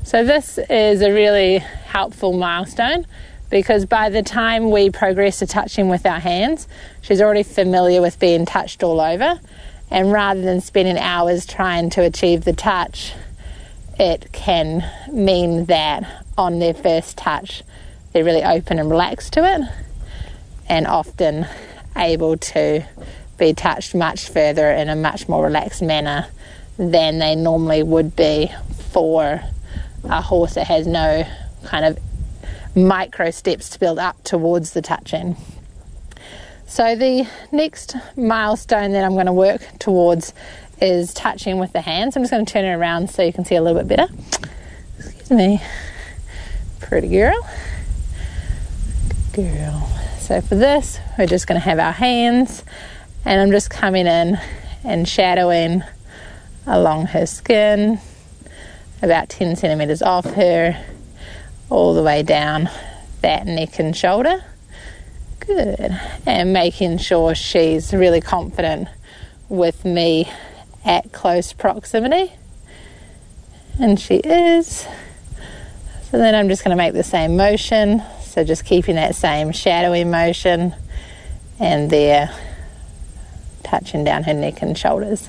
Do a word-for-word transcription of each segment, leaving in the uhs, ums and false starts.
So this is a really helpful milestone because by the time we progress to touching with our hands, she's already familiar with being touched all over. And rather than spending hours trying to achieve the touch, it can mean that on their first touch, they're really open and relaxed to it and often able to be touched much further in a much more relaxed manner than they normally would be for a horse that has no kind of micro steps to build up towards the touching. So the next milestone that I'm going to work towards is touching with the hands. I'm just going to turn it around so you can see a little bit better. Excuse me. Pretty girl. Good girl. So for this, we're just going to have our hands, and I'm just coming in and shadowing along her skin, about ten centimetres off her, all the way down that neck and shoulder. Good. And making sure she's really confident with me at close proximity. And she is. So then I'm just going to make the same motion. So just keeping that same shadowy motion, and there touching down her neck and shoulders.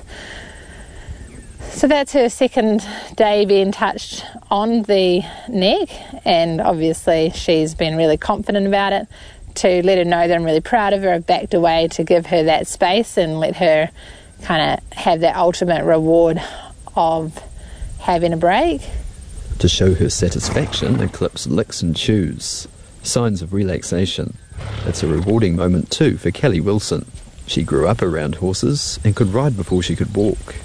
So that's her second day being touched on the neck, and obviously she's been really confident about it. To let her know that I'm really proud of her, I've backed away to give her that space and let her kind of have that ultimate reward of having a break. To show her satisfaction, Eclipse licks and chews, signs of relaxation. It's a rewarding moment too for Kelly Wilson. She grew up around horses and could ride before she could walk.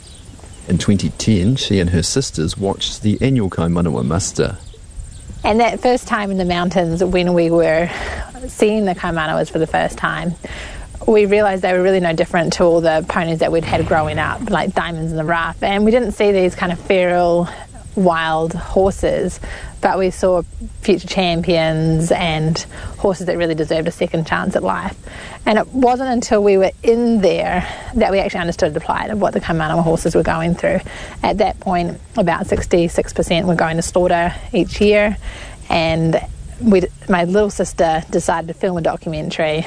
In twenty ten, she and her sisters watched the annual Kaimanawa muster. And that first time in the mountains, when we were seeing the Kaimanawas for the first time, we realised they were really no different to all the ponies that we'd had growing up, like Diamonds in the Rough. And we didn't see these kind of feral, wild horses, but we saw future champions and horses that really deserved a second chance at life. And it wasn't until we were in there that we actually understood the plight of what the Kaimanawa horses were going through. At that point, about sixty-six percent were going to slaughter each year, and we, my little sister decided to film a documentary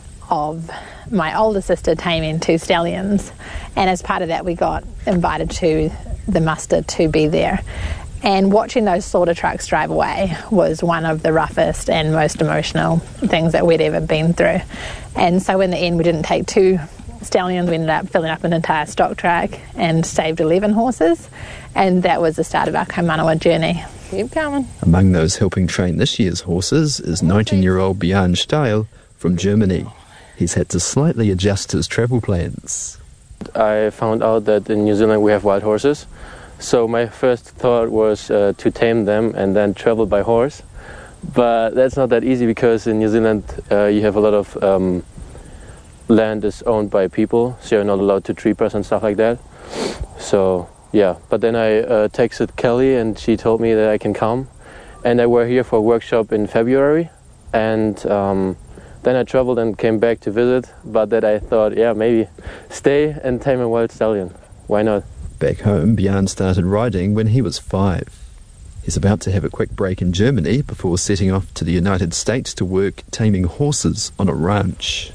of my older sister taming two stallions, and as part of that we got invited to the muster to be there. And watching those slaughter trucks drive away was one of the roughest and most emotional things that we'd ever been through. And so in the end we didn't take two stallions, we ended up filling up an entire stock truck and saved eleven horses, and that was the start of our Kaimanawa journey. Keep coming. Among those helping train this year's horses is nineteen-year-old Björn Steil from Germany. He's had to slightly adjust his travel plans. I found out that in New Zealand we have wild horses, so my first thought was uh, to tame them and then travel by horse. But that's not that easy because in New Zealand uh, you have a lot of um, land is owned by people, so you're not allowed to trespass and stuff like that. So yeah, but then I uh, texted Kelly and she told me that I can come, and I were here for a workshop in February, and um, then I traveled and came back to visit, but that I thought, yeah, maybe stay and tame a wild stallion. Why not? Back home, Björn started riding when he was five. He's about to have a quick break in Germany before setting off to the United States to work taming horses on a ranch.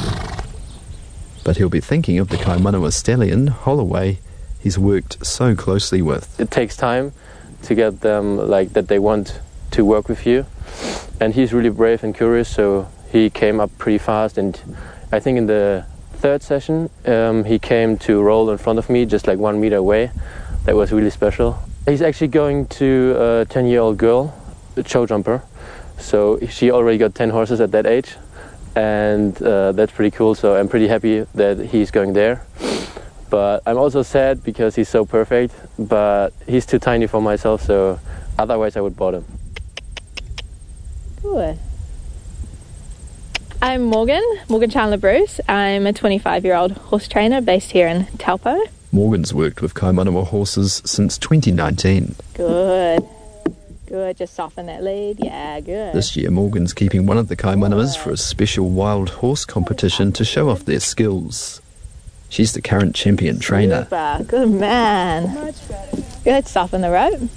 But he'll be thinking of the Kaimanawa stallion, Holloway, he's worked so closely with. It takes time to get them like that they want to work with you, and he's really brave and curious, so he came up pretty fast, and I think in the third session um, he came to roll in front of me just like one meter away. That was really special. He's actually going to a ten year old girl, a show jumper, so she already got ten horses at that age, and uh, that's pretty cool, so I'm pretty happy that he's going there. But I'm also sad because he's so perfect, but he's too tiny for myself, so otherwise I would bought him. Good. I'm Morgan, Morgan Chandler Bruce. I'm a twenty-five year old horse trainer based here in Taupo. Morgan's worked with Kaimanawa horses since twenty nineteen. Good. Good, just soften that lead. Yeah, good. This year Morgan's keeping one of the Kaimanawas for a special wild horse competition to show off their skills. She's the current champion trainer. Super. Good man. Good, soften the rope.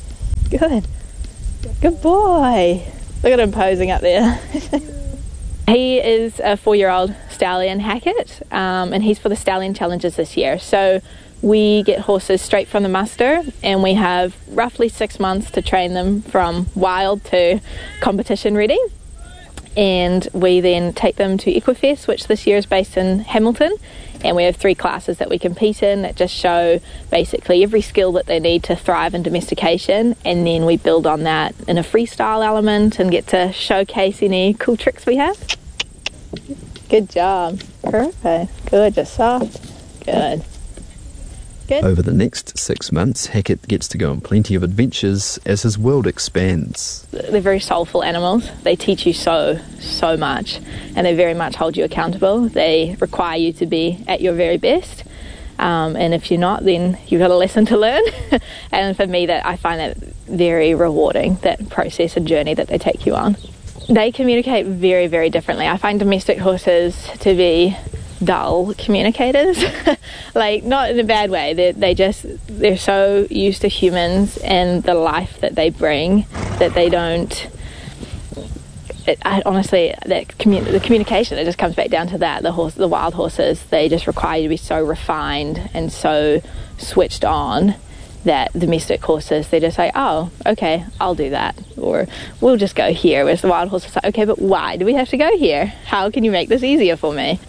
Good. Good boy. Look at him posing up there. He is a four-year-old stallion, Hackett, um, and he's for the Stallion Challenges this year. So we get horses straight from the muster, and we have roughly six months to train them from wild to competition ready. And we then take them to Equifest, which this year is based in Hamilton, and we have three classes that we compete in that just show basically every skill that they need to thrive in domestication, and then we build on that in a freestyle element and get to showcase any cool tricks we have. Good job. Perfect. Good, just soft. Good. Good. Over the next six months, Hackett gets to go on plenty of adventures as his world expands. They're very soulful animals. They teach you so, so much, and they very much hold you accountable. They require you to be at your very best, um, and if you're not, then you've got a lesson to learn. And for me, that I find that very rewarding, that process and journey that they take you on. They communicate very, very differently. I find domestic horses to be dull communicators. Like, not in a bad way. They they just they're so used to humans and the life that they bring that they don't. It, I, honestly, that commun- the communication, it just comes back down to that. The horse, the wild horses, they just require you to be so refined and so switched on that domestic horses, they just say, oh, okay, I'll do that, or we'll just go here. Whereas the wild horses say, okay, but why do we have to go here? How can you make this easier for me?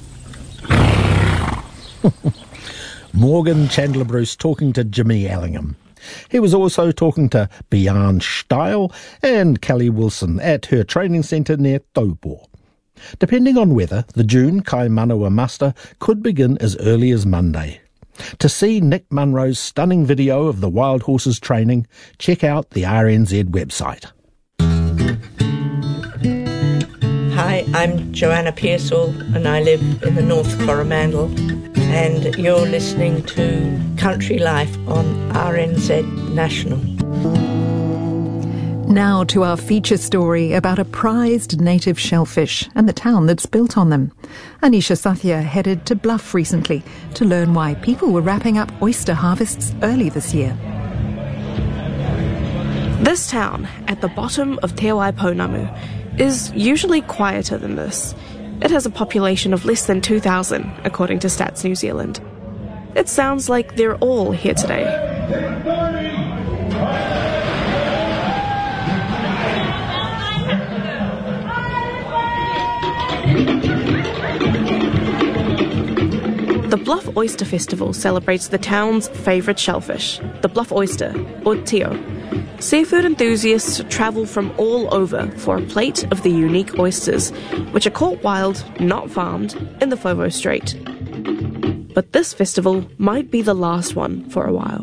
Morgan Chandler Bruce talking to Jimmy Allingham. He was also talking to Bjarne Steil and Kelly Wilson at her training centre near Taupo. Depending on weather, the June Kaimanawa muster could begin as early as Monday. To see Nick Munro's stunning video of the wild horses training, check out the R N Z website. Hi, I'm Joanna Pearsall and I live in the North Coromandel, and you're listening to Country Life on R N Z National. Now to our feature story about a prized native shellfish and the town that's built on them. Anisha Sathya headed to Bluff recently to learn why people were wrapping up oyster harvests early this year. This town, at the bottom of Te Waiponamu, is usually quieter than this. It has a population of less than two thousand, according to Stats New Zealand. It sounds like they're all here today. The Bluff Oyster Festival celebrates the town's favourite shellfish, the bluff oyster, or teo. Seafood enthusiasts travel from all over for a plate of the unique oysters, which are caught wild, not farmed, in the Fovo Strait. But this festival might be the last one for a while.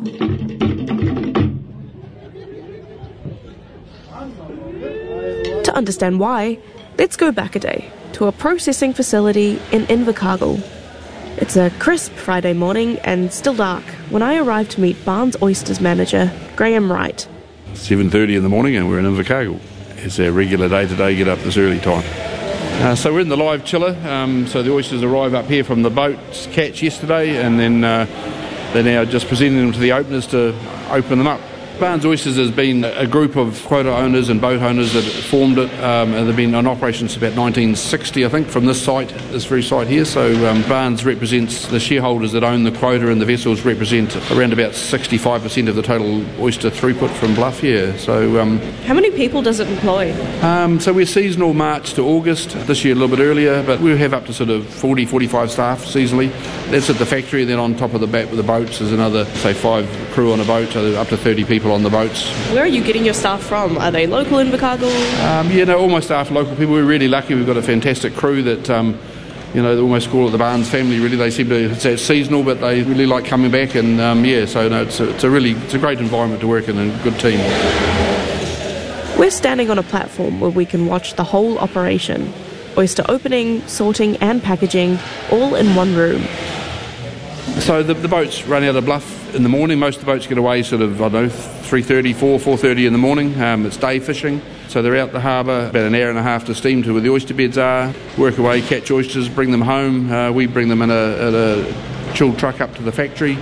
To understand why, let's go back a day to a processing facility in Invercargill. It's a crisp Friday morning and still dark when I arrive to meet Barnes Oysters manager, Graham Wright. seven thirty in the morning and we're in Invercargill. It's our regular day-to-day get up this early time. Uh, so we're in the live chiller, um, so the oysters arrive up here from the boat's catch yesterday, and then uh, they're now just presenting them to the openers to open them up. Barnes Oysters has been a group of quota owners and boat owners that formed it, um, and they've been on operation since about nineteen sixty, I think, from this site, this very site here. So um, Barnes represents the shareholders that own the quota, and the vessels represent around about sixty-five percent of the total oyster throughput from Bluff here. So um, how many people does it employ? Um, so we're seasonal March to August, this year a little bit earlier, but we have up to sort of forty, forty-five staff seasonally. That's at the factory, then on top of the back with the boats there's another, say, five crew on a boat, so up to thirty people on the boats. Where are you getting your staff from? Are they local Invercargill? Um, yeah, no, almost staff local people. We're really lucky. We've got a fantastic crew that, um, you know, they almost call it the Barnes family. Really, they seem to say it's seasonal, but they really like coming back. And um, yeah, so no, it's a, it's a really it's a great environment to work in and a good team. We're standing on a platform where we can watch the whole operation: oyster opening, sorting, and packaging, all in one room. So the, the boats run out of Bluff in the morning. Most of the boats get away sort of, I don't know, three thirty, four, four thirty in the morning. Um, it's day fishing. So they're out the harbour about an hour and a half to steam to where the oyster beds are, work away, catch oysters, bring them home. Uh, we bring them in a, in a chilled truck up to the factory.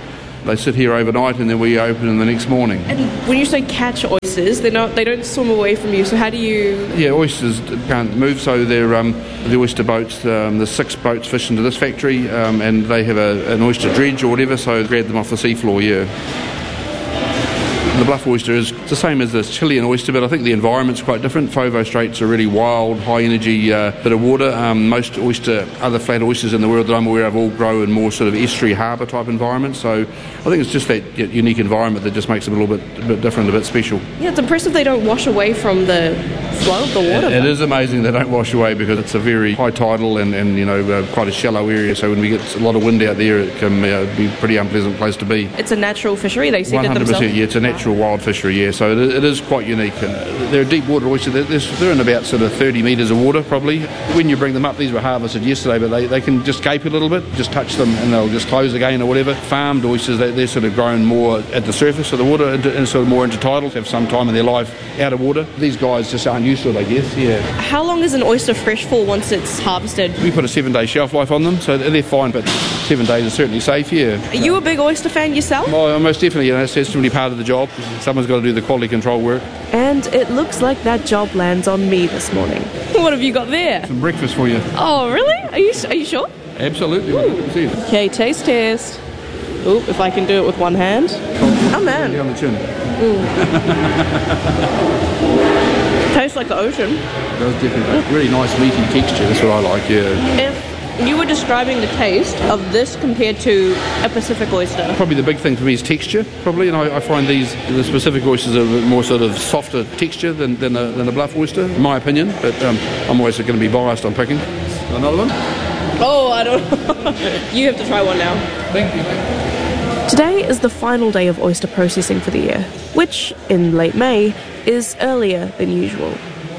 They sit here overnight and then we open them the next morning. And when you say catch oysters, they're not, they don't swim away from you, so how do you... Yeah, oysters can't move, so they're um, the oyster boats, um, there's six boats fish into this factory, um, and they have a, an oyster dredge or whatever, so grab them off the seafloor, yeah. The bluff oyster is the same as the Chilean oyster, but I think the environment's quite different. Foveaux Strait's a really wild, high-energy uh, bit of water. Um, most oyster, other flat oysters in the world that I'm aware of all grow in more sort of estuary harbour type environments. So I think it's just that unique environment that just makes them a little bit, a bit different, a bit special. Yeah, it's impressive they don't wash away from the flow of the water. It, it is amazing they don't wash away because it's a very high tidal and, and you know, uh, quite a shallow area. So when we get a lot of wind out there, it can uh, be a pretty unpleasant place to be. It's a natural fishery, they seed it one hundred percent, themselves? Yeah, it's a natural wild fishery, yeah. So it, it is quite unique. And they're a deep water oyster. They're, they're in about sort of thirty metres of water, probably. When you bring them up, these were harvested yesterday, but they, they can just gape a little bit, just touch them and they'll just close again or whatever. Farmed oysters, they, they're sort of grown more at the surface of the water and, and sort of more intertidal, have some time in their life out of water. These guys just aren't used to it, I guess, yeah. How long is an oyster fresh for once it's harvested? We put a seven-day shelf life on them, so they're fine, but seven days is certainly safe, yeah. Are you a big oyster fan yourself? Oh, most definitely, you know, it's definitely part of the job. Someone's got to do the quality control work. And it looks like that job lands on me this morning. What have you got there? Some breakfast for you. Oh, really? Are you are you sure? Absolutely. Okay, taste test. Oop, if I can do it with one hand. Oh, man. Yeah, on the chin. Tastes like the ocean. It does definitely. Really nice meaty texture, that's what I like, yeah. If you were describing the taste of this compared to a Pacific oyster. Probably the big thing for me is texture, probably, and I, I find these, the Pacific oysters are a bit more sort of softer texture than, than, a, than a bluff oyster, in my opinion, but um, I'm always going to be biased on picking. Another one? Oh, I don't know. You have to try one now. Thank you. Today is the final day of oyster processing for the year, which, in late May, is earlier than usual.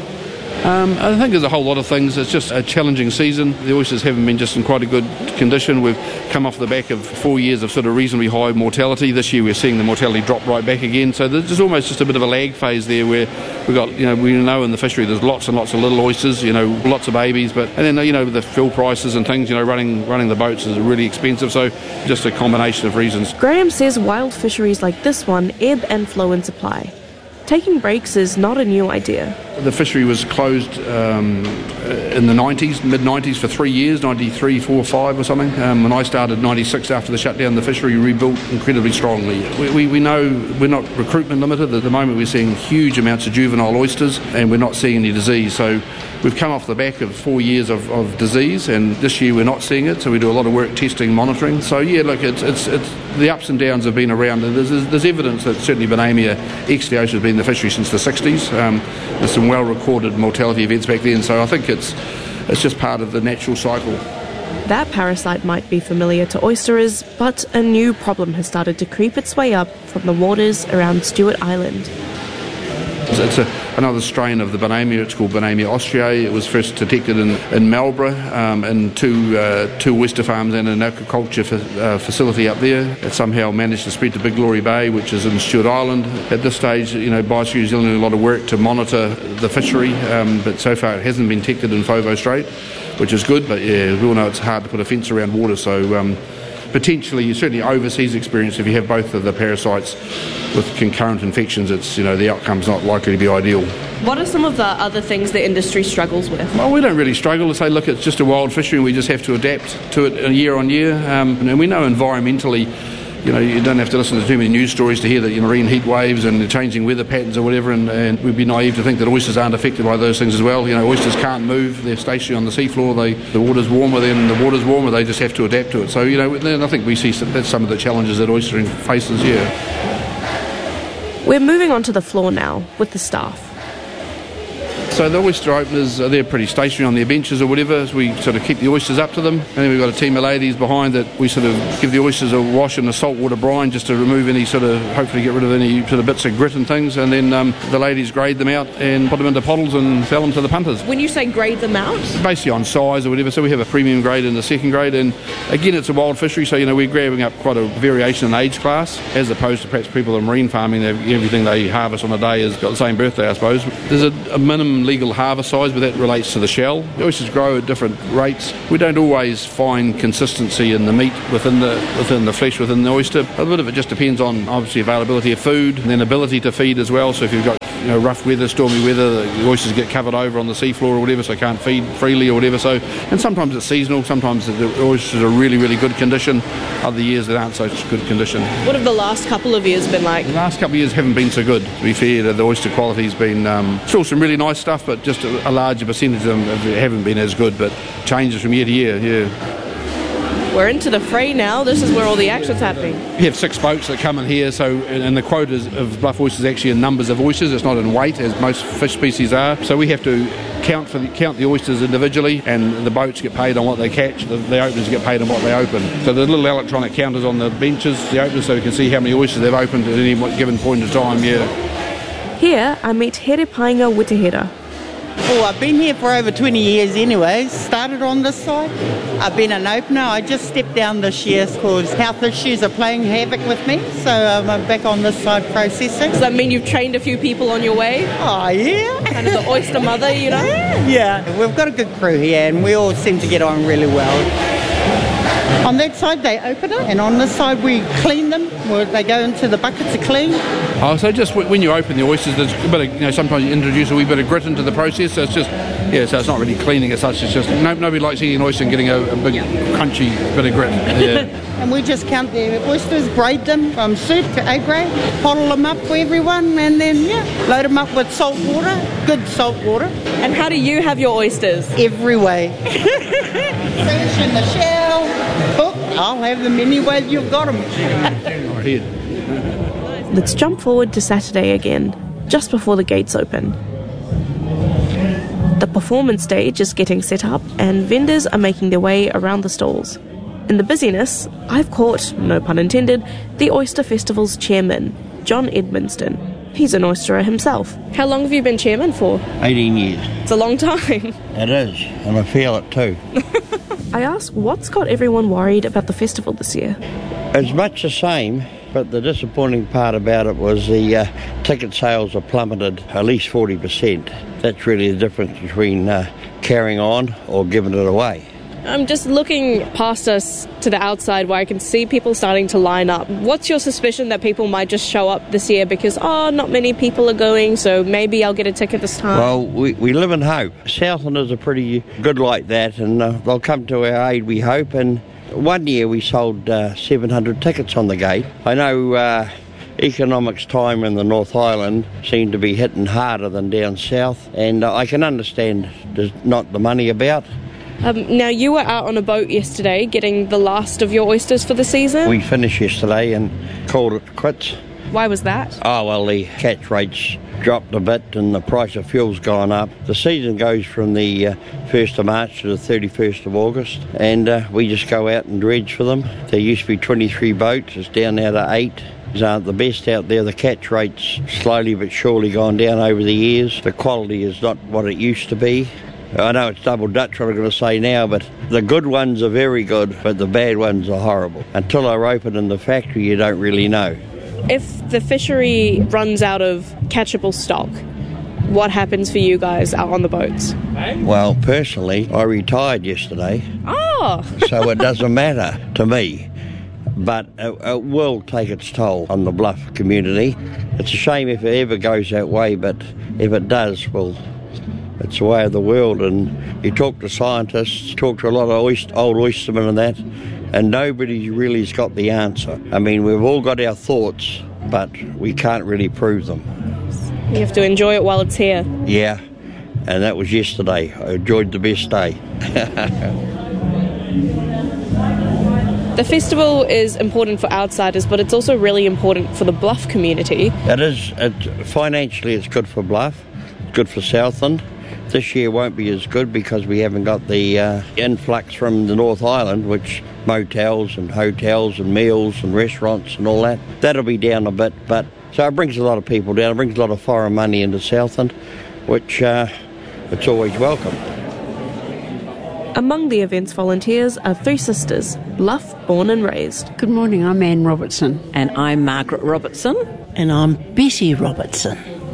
Um, I think there's a whole lot of things. It's just a challenging season. The oysters haven't been just in quite a good condition. We've come off the back of four years of sort of reasonably high mortality. This year we're seeing the mortality drop right back again. So there's just almost just a bit of a lag phase there where we've got, you know, we know in the fishery there's lots and lots of little oysters, you know, lots of babies. But and then, you know, the fuel prices and things, you know, running running the boats is really expensive. So just a combination of reasons. Graham says wild fisheries like this one ebb and flow in supply. Taking breaks is not a new idea. The fishery was closed um, in the nineties, mid nineties for three years, ninety-three, four, five or something. Um, when I started ninety-six after the shutdown, the fishery rebuilt incredibly strongly. We, we, we know we're not recruitment limited. At the moment we're seeing huge amounts of juvenile oysters and we're not seeing any disease. So we've come off the back of four years of, of disease and this year we're not seeing it. So we do a lot of work testing, monitoring. So yeah, look, it's, it's, it's the ups and downs have been around. There's, there's evidence that certainly Bonamia exteos has been in the fishery since the sixties. Um, there's some well-recorded mortality events back then, so I think it's it's just part of the natural cycle. That parasite might be familiar to oysterers, but a new problem has started to creep its way up from the waters around Stewart Island. It's, it's a, another strain of the Bonamia. It's called Bonamia austriae. It was first detected in, in Marlborough, um, in two, uh, two oyster farms and an aquaculture fa- uh, facility up there. It somehow managed to spread to Big Glory Bay, which is in Stewart Island. At this stage, you know, Biosecurity New Zealand doing a lot of work to monitor the fishery, um, but so far it hasn't been detected in Foveaux Strait, which is good, but yeah, we all know it's hard to put a fence around water, so um, potentially, certainly overseas experience, if you have both of the parasites with concurrent infections, it's, you know, the outcome's not likely to be ideal. What are some of the other things the industry struggles with? Well, we don't really struggle to say, look, it's just a wild fishery and we just have to adapt to it year on year. Um, and we know environmentally, you know, you don't have to listen to too many news stories to hear that, you know, marine heat waves and changing weather patterns or whatever, and, and we'd be naive to think that oysters aren't affected by those things as well. You know, oysters can't move, they're stationary on the seafloor, they, the water's warmer than the water's warmer, they just have to adapt to it. So, you know, I think we see some, that's some of the challenges that oystering faces, yeah. We're moving on to the floor now with the staff. So the oyster openers, uh, they're pretty stationary on their benches or whatever, so we sort of keep the oysters up to them. And then we've got a team of ladies behind that we sort of give the oysters a wash in a saltwater brine just to remove any sort of, hopefully get rid of any sort of bits of grit and things. And then um, the ladies grade them out and put them into bottles and sell them to the punters. When you say grade them out? Basically on size or whatever. So we have a premium grade and a second grade. And again, it's a wild fishery, so, you know, we're grabbing up quite a variation in age class, as opposed to perhaps people in marine farming, everything they harvest on a day has got the same birthday, I suppose. There's a, a minimum legal harvest size, but that relates to the shell. The oysters grow at different rates. We don't always find consistency in the meat within the within the flesh within the oyster. A bit of it just depends on obviously availability of food and then ability to feed as well. So if you've got you know rough weather, stormy weather, the oysters get covered over on the seafloor or whatever, so they can't feed freely or whatever. So and sometimes it's seasonal. Sometimes the oysters are really really good condition. Other years they aren't such good condition. What have the last couple of years been like? The last couple of years haven't been so good. To be fair, the oyster quality's been um, still some really nice stuff, but just a, a larger percentage of them haven't been as good. But changes from year to year. Yeah. We're into the fray now. This is where all the action's happening. We have six boats that come in here, so and the quota of bluff oysters is actually in numbers of oysters. It's not in weight, as most fish species are. So we have to count for the, count the oysters individually, and the boats get paid on what they catch. The, the openers get paid on what they open. So the little electronic counters on the benches, the openers, so we can see how many oysters they've opened at any given point in time. Yeah. Here I meet Here Painga Witahira. Oh, I've been here for over twenty years anyway. Started on this side. I've been an opener. I just stepped down this year because health issues are playing havoc with me. So um, I'm back on this side processing. Does that mean you've trained a few people on your way? Oh, yeah. Kind of the oyster mother, you know? Yeah, we've got a good crew here and we all seem to get on really well. On that side they open it, and on this side we clean them. They go into the bucket to clean. Oh, so just when you open the oysters, there's a bit of, you know, sometimes you introduce a wee bit of grit into the process. So it's just, yeah, so it's not really cleaning as such. It's just no, nobody likes eating an oyster and getting a, a big crunchy bit of grit. Yeah. And we just count the oysters, grade them from soup to A grade, bottle them up for everyone, and then yeah, load them up with salt water, good salt water. And how do you have your oysters? Every way. Fresh in the shell, cooked. I'll have them any way you've got them. Let's jump forward to Saturday again, just before the gates open. The performance stage is getting set up and vendors are making their way around the stalls. In the busyness, I've caught, no pun intended, the Oyster Festival's chairman, John Edmonstone. He's an oysterer himself. How long have you been chairman for? eighteen years. It's a long time. It is, and I feel it too. I asked what's got everyone worried about the festival this year. It's much the same, but the disappointing part about it was the uh, ticket sales have plummeted at least forty percent. That's really the difference between uh, carrying on or giving it away. I'm just looking past us to the outside where I can see people starting to line up. What's your suspicion that people might just show up this year because, oh, not many people are going, so maybe I'll get a ticket this time? Well, we, we live in hope. Southlanders are pretty good like that, and uh, they'll come to our aid, we hope. And one year we sold uh, seven hundred tickets on the gate. I know uh, economics time in the North Island seem to be hitting harder than down south, and uh, I can understand there's not the money about. Um, now, you were out on a boat yesterday getting the last of your oysters for the season. We finished yesterday and called it quits. Why was that? Oh, well, the catch rates dropped a bit and the price of fuel's gone up. The season goes from the uh, first of March to the thirty-first of August, and uh, we just go out and dredge for them. There used to be twenty-three boats, it's down now to eight. These aren't the best out there. The catch rates slowly but surely gone down over the years. The quality is not what it used to be. I know it's double Dutch what I'm going to say now, but the good ones are very good, but the bad ones are horrible. Until they're open in the factory, you don't really know. If the fishery runs out of catchable stock, what happens for you guys out on the boats? Well, personally, I retired yesterday. Oh! So it doesn't matter to me. But it, it will take its toll on the Bluff community. It's a shame if it ever goes that way, but if it does, well, it's the way of the world. And you talk to scientists, talk to a lot of oyster, old oystermen and that, and nobody really's got the answer. I mean, we've all got our thoughts, but we can't really prove them. You have to enjoy it while it's here. Yeah, and that was yesterday. I enjoyed the best day. The festival is important for outsiders, but it's also really important for the Bluff community. It is. It, financially, it's good for Bluff. It's good for Southland. This year won't be as good because we haven't got the uh, influx from the North Island, which motels and hotels and meals and restaurants and all that. That'll be down a bit, but so it brings a lot of people down. It brings a lot of foreign money into Southland, which uh, it's always welcome. Among the event's volunteers are three sisters, Bluff born and raised. Good morning, I'm Anne Robertson. And I'm Margaret Robertson. And I'm Bessie Robertson.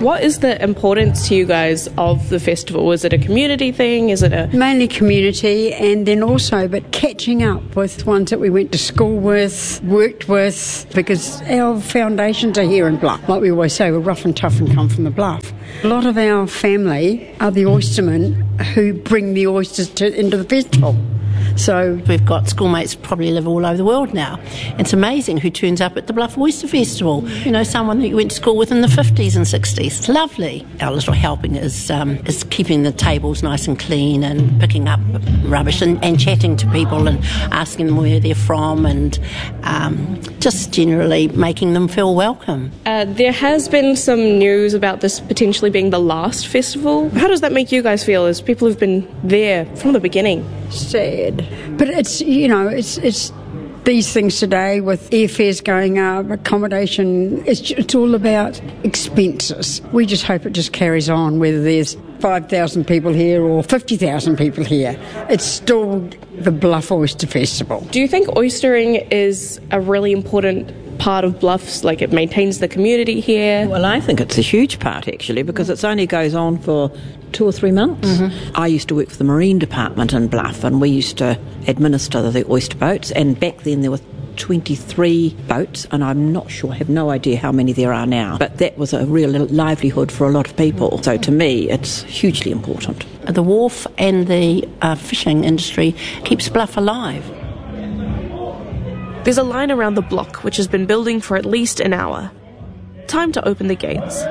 What is the importance to you guys of the festival? Is it a community thing? Is it a... Mainly community, and then also, but catching up with ones that we went to school with, worked with, because our foundations are here in Bluff. Like we always say, we're rough and tough and come from the Bluff. A lot of our family are the oystermen who bring the oysters to, into the festival. So we've got schoolmates probably live all over the world now. It's amazing who turns up at the Bluff Oyster Festival. You know, someone that you went to school with in the fifties and sixties. It's lovely. Our little helping is um, is keeping the tables nice and clean and picking up rubbish and, and chatting to people and asking them where they're from and um, just generally making them feel welcome. Uh, there has been some news about this potentially being the last festival. How does that make you guys feel as people who've been there from the beginning? Sad. But it's, you know, it's it's these things today with airfares going up, accommodation, it's, it's all about expenses. We just hope it just carries on, whether there's five thousand people here or fifty thousand people here. It's still the Bluff Oyster Festival. Do you think oystering is a really important part of Bluffs, like it maintains the community here? Well, I think it's a huge part actually, because it only goes on for two or three months. Mm-hmm. I used to work for the Marine Department in Bluff, and we used to administer the oyster boats, and back then there were twenty-three boats, and I'm not sure, I have no idea how many there are now, but that was a real livelihood for a lot of people. So to me, it's hugely important. The wharf and the uh, fishing industry keeps Bluff alive. There's a line around the block which has been building for at least an hour. Time to open the gates.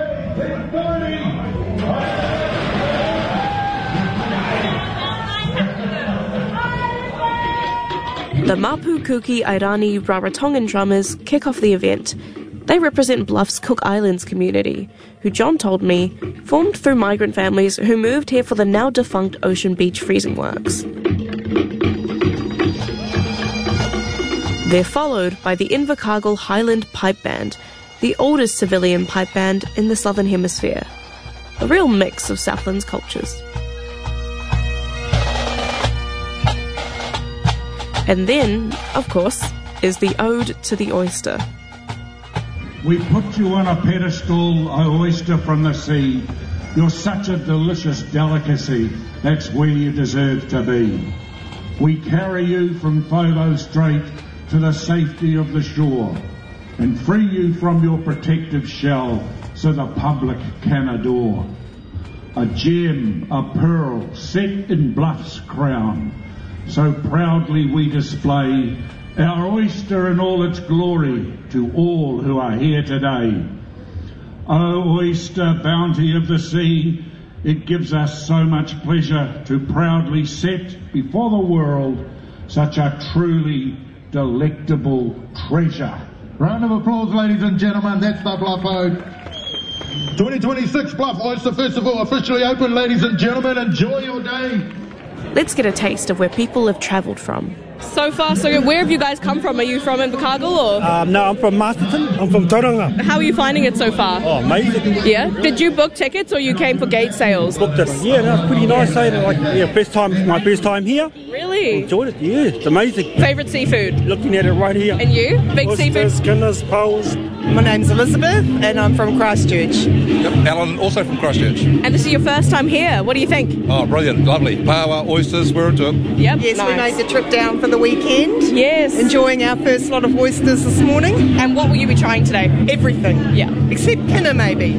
The Mapu Kuki Airani Rarotongan drummers kick off the event. They represent Bluff's Cook Islands community, who John told me formed through migrant families who moved here for the now defunct Ocean Beach freezing works. They're followed by the Invercargill Highland Pipe Band, the oldest civilian pipe band in the Southern Hemisphere. A real mix of Southland's cultures. And then, of course, is the Ode to the Oyster. We put you on a pedestal, O oyster from the sea. You're such a delicious delicacy, that's where you deserve to be. We carry you from Photo Strait to the safety of the shore, and free you from your protective shell so the public can adore. A gem, a pearl, set in Bluff's crown, so proudly we display our oyster in all its glory to all who are here today. O oyster, bounty of the sea, it gives us so much pleasure to proudly set before the world such a truly delectable treasure. Round of applause, ladies and gentlemen. That's the Bluff Ode. twenty twenty-six Bluff Oyster Festival officially open, ladies and gentlemen. Enjoy your day. Let's get a taste of where people have travelled from. So far, so where have you guys come from? Are you from Invercargill or? Um, no, I'm from Masterton. I'm from Tauranga. How are you finding it so far? Oh, amazing. Yeah? Did you book tickets or you came for gate sales? Booked it. Yeah, no, it's pretty nice. Eh? Like, yeah, first time, my first time here. Really? Enjoyed it, yeah, it's amazing. Favourite seafood? Looking at it right here. And you? Big Oysters, seafood? Guinness, poles. My name's Elizabeth and I'm from Christchurch. Yep, Alan, also from Christchurch. And this is your first time here. What do you think? Oh, brilliant, lovely. Power, oysters, we're into it. Yep, Yes, nice. we made the trip down for the weekend. Yes. Enjoying our first lot of oysters this morning. And what will you be trying today? Everything. Yeah. Except Kinner, maybe.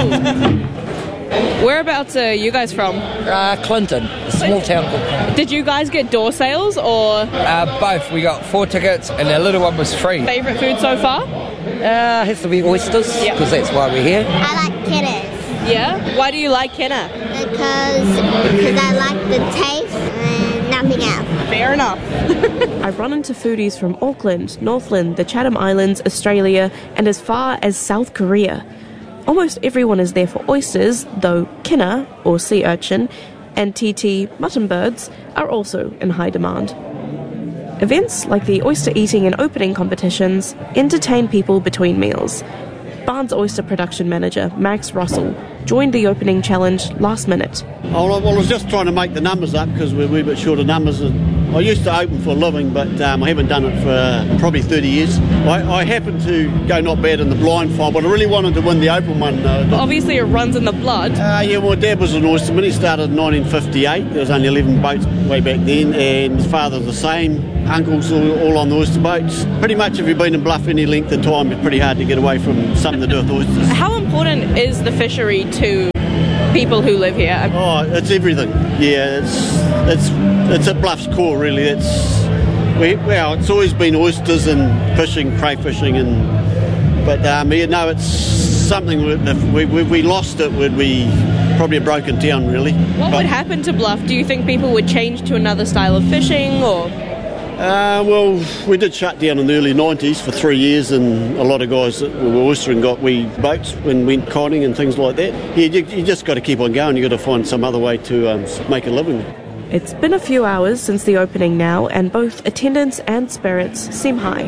Whereabouts are you guys from? Uh, Clinton, a small town called Clinton. Did you guys get door sales or? Uh, both. We got four tickets and our little one was free. Favourite food so far? Uh, has to be oysters, because yep. that's why we're here. I like Kinners. Yeah? Why do you like Kenner? Because because I like the taste and nothing else. Fair enough. I run into foodies from Auckland, Northland, the Chatham Islands, Australia, and as far as South Korea. Almost everyone is there for oysters, though kinna, or sea urchin, and T T, mutton birds, are also in high demand. Events like the oyster eating and opening competitions entertain people between meals. Barnes Oyster production manager Max Russell joined the opening challenge last minute. Oh, well, I was just trying to make the numbers up because we're a wee bit short of numbers I used to open for a living, but um, I haven't done it for uh, probably thirty years. I, I happened to go not bad in the blind file, but I really wanted to win the open one. Uh, Obviously it runs in the blood. Uh, yeah, my dad was an oysterman. He started in nineteen fifty-eight. There was only eleven boats way back then, and his father the same. Uncles all, all on the oyster boats. Pretty much if you've been in Bluff any length of time, it's pretty hard to get away from something to do with oysters. How important is the fishery to people who live here? Oh, it's everything. Yeah, it's it's it's at Bluff's core, really. It's we, well, it's always been oysters and fishing, crayfishing, and but um, yeah, no, it's something. If we, we we lost it, would we probably have broken down, really. What but, would happen to Bluff? Do you think people would change to another style of fishing, or? Uh, well, we did shut down in the early nineties for three years, and a lot of guys that were oystering got wee boats and went kiting and things like that. Yeah, you, you just got to keep on going. You've got to find some other way to um, make a living. It's been a few hours since the opening now, and both attendance and spirits seem high.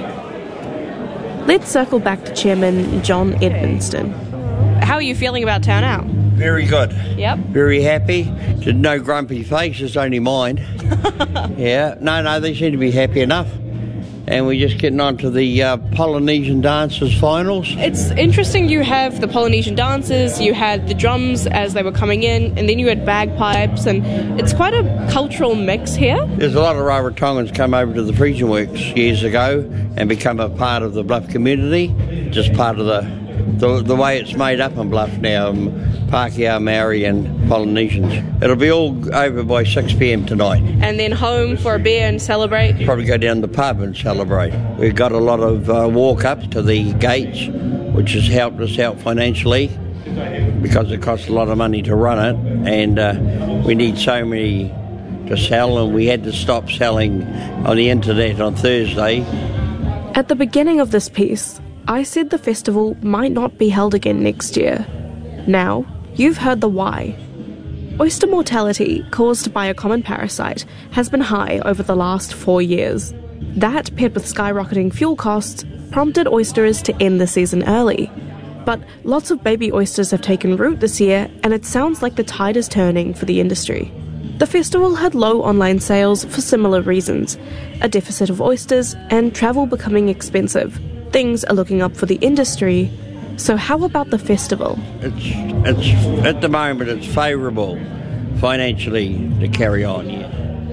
Let's circle back to Chairman John Edmonston. How are you feeling about town out? Very good. Yep. Very happy. There's no grumpy faces, only mine. Yeah. No, no, they seem to be happy enough. And we're just getting on to the uh, Polynesian Dancers finals. It's interesting you have the Polynesian dancers, you had the drums as they were coming in, and then you had bagpipes, and it's quite a cultural mix here. There's a lot of Rarotongans come over to the Frisian Works years ago and become a part of the Bluff community, just part of the, the, the way it's made up in Bluff now. Um, Pākehā, Maori and Polynesians. It'll be all over by six p.m. tonight. And then home for a beer and celebrate? Probably go down to the pub and celebrate. We've got a lot of uh, walk-ups to the gates, which has helped us out financially because it costs a lot of money to run it, and uh, we need so many to sell, and we had to stop selling on the internet on Thursday. At the beginning of this piece, I said the festival might not be held again next year. Now, you've heard the why. Oyster mortality caused by a common parasite has been high over the last four years. That, paired with skyrocketing fuel costs, prompted oysterers to end the season early. But lots of baby oysters have taken root this year, and it sounds like the tide is turning for the industry. The festival had low online sales for similar reasons, a deficit of oysters and travel becoming expensive. Things are looking up for the industry. So how about the festival? It's, it's at the moment it's favourable financially to carry on here.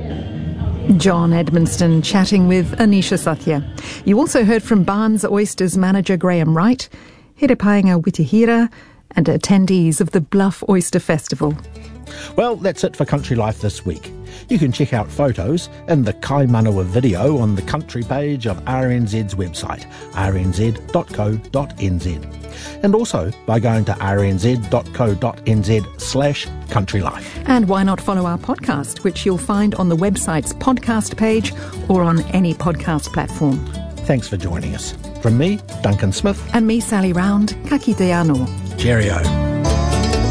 John Edmonston chatting with Anisha Sathya. You also heard from Barnes Oysters manager Graham Wright, Here Paenga Witihira, and attendees of the Bluff Oyster Festival. Well, that's it for Country Life this week. You can check out photos and the Kaimanawa video on the country page of R N Z's website, r n z dot co dot n z. And also by going to r n z dot co dot n z slash country life. And why not follow our podcast, which you'll find on the website's podcast page or on any podcast platform. Thanks for joining us. From me, Duncan Smith. And me, Sally Round. Ka kite anō. Cheerio.